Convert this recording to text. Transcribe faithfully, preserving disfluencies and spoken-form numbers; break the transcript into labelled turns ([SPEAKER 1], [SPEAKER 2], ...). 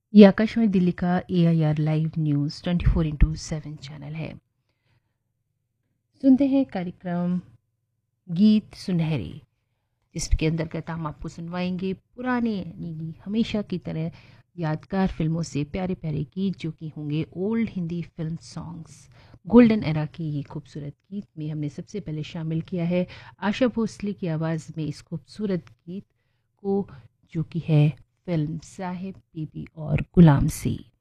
[SPEAKER 1] ये आकाशवाणी दिल्ली का ए I R live news twenty four into seven channel है। सुनते हैं कार्यक्रम गीत सुनहरे, जिसके अंतर्गत हम आपको सुनवाएंगे पुराने यानी हमेशा की तरह यादगार फिल्मों से प्यारे प्यारे गीत जो कि होंगे old Hindi film songs. Golden era की ये खूबसूरत गीत में हमने सबसे पहले शामिल किया है आशा भोसले की आवाज़ में इस खूबसूरत गीत को, जो कि है फिल्म साहिब बीबी और गुलाम सी।